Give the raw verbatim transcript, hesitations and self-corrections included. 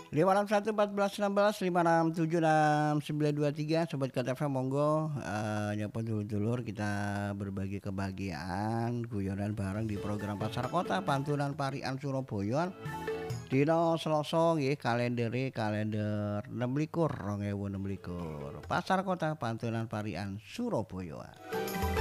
lima enam satu empat belas enam belas lima enam tujuh enam sembilan dua tiga sobat K T F M monggo eh, nyapa dulur-dulur kita berbagi kebahagiaan guyonan bareng di program Pasar Kota Pantunan Parian Surabaya. Dino Selasa nggih kalendere kalender enam likur dua ribu enam likur Pasar Kota Pantunan Parian Surabaya.